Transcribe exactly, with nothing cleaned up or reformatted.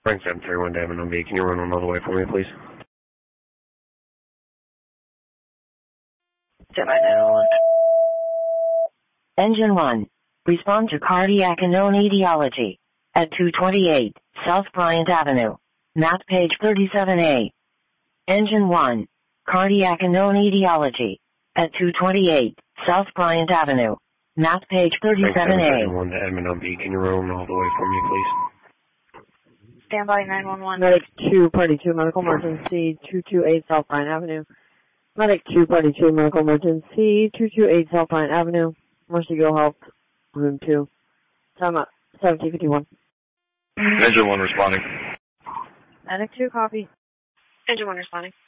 Frank seven three one Diamond on B. Can you run one all the way for me, please? Engine one. Respond to cardiac unknown etiology. At two twenty-eight, South Bryant Avenue. Map page thirty-seven A. Engine one. Cardiac unknown etiology. At two twenty-eight, South Bryant Avenue. Map page thirty-seven A. Frank one to Edmond on B. Can you run one all the way for me, please? Standby nine one one. Medic two, Party two, Medical Emergency, two two eight South Bryant Avenue. Medic two, Party two, Medical Emergency, two two eight South Bryant Avenue. Mercy Go Health, Room two. Time up, seventeen fifty-one. Engine one responding. Medic two, copy. Engine one responding.